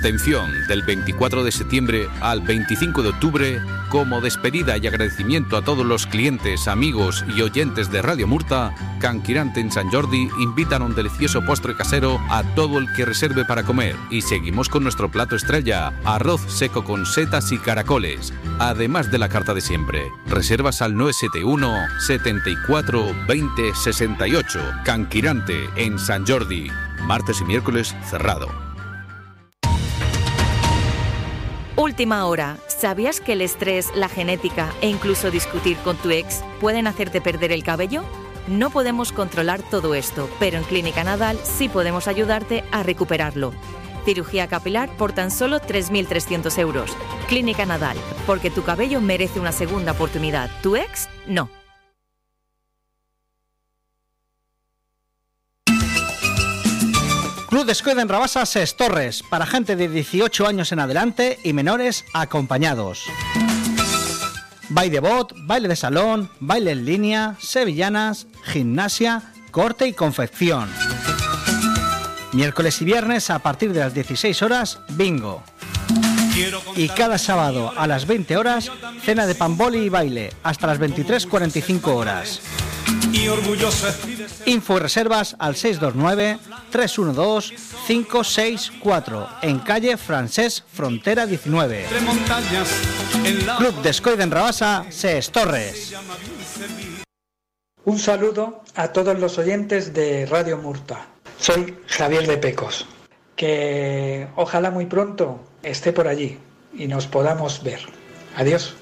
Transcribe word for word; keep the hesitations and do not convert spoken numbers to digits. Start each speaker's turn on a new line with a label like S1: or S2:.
S1: Atención, del veinticuatro de septiembre al veinticinco de octubre, como despedida y agradecimiento a todos los clientes, amigos y oyentes de Radio Murta, Can Quirante en Sant Jordi invitan a un delicioso postre casero a todo el que reserve para comer. Y seguimos con nuestro plato estrella, arroz seco con setas y caracoles, además de la carta de siempre. Reservas al nueve siete uno, setenta y cuatro, veinte, sesenta y ocho. Can Quirante en Sant Jordi, martes y miércoles cerrado.
S2: Última hora. ¿Sabías que el estrés, la genética e incluso discutir con tu ex pueden hacerte perder el cabello? No podemos controlar todo esto, pero en Clínica Nadal sí podemos ayudarte a recuperarlo. Cirugía capilar por tan solo tres mil trescientos euros. Clínica Nadal, porque tu cabello merece una segunda oportunidad. ¿Tu ex? No.
S3: Club Descoide en Rabasa Ses Torres, para gente de dieciocho años en adelante y menores acompañados. Baile de bot, baile de salón, baile en línea, sevillanas, gimnasia, corte y confección. Miércoles y viernes a partir de las dieciséis horas, bingo. Y cada sábado a las veinte horas, cena de pamboli y baile, hasta las veintitrés cuarenta y cinco horas. Info y reservas al seis dos nueve, tres uno dos, cinco seis cuatro, en calle Francés Frontera diecinueve. Club Descoide en Rabasa, Ses Torres.
S4: Un saludo a todos los oyentes de Radio Murta. Soy Javier de Pecos. Que ojalá muy pronto esté por allí y nos podamos ver. Adiós.